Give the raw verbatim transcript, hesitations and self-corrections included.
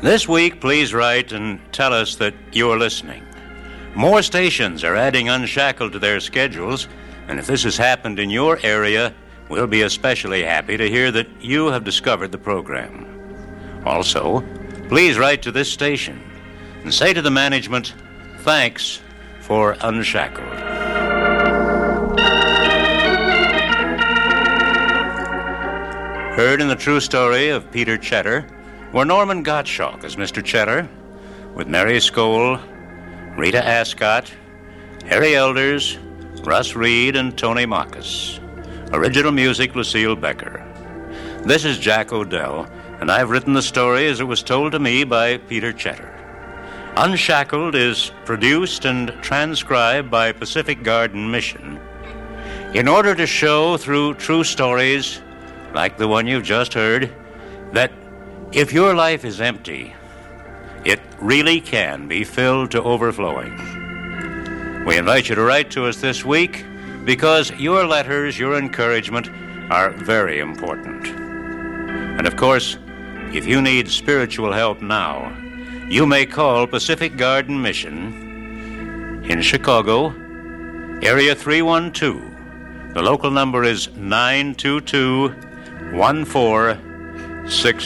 This week, please write and tell us that you're listening. More stations are adding Unshackled to their schedules, and if this has happened in your area, we'll be especially happy to hear that you have discovered the program. Also, please write to this station and say to the management, thanks for Unshackled. Heard in the true story of Peter Cheddar were Norman Gottschalk as Mister Cheddar, with Mary Skoll, Rita Ascott, Harry Elders, Russ Reed, and Tony Marcus. Original music, Lucille Becker. This is Jack Odell, and I've written the story as it was told to me by Peter Cheddar. Unshackled is produced and transcribed by Pacific Garden Mission in order to show through true stories, like the one you've just heard, that if your life is empty, it really can be filled to overflowing. We invite you to write to us this week because your letters, your encouragement are very important. And of course, if you need spiritual help now, you may call Pacific Garden Mission in Chicago, area three one two. The local number is nine two two, one four six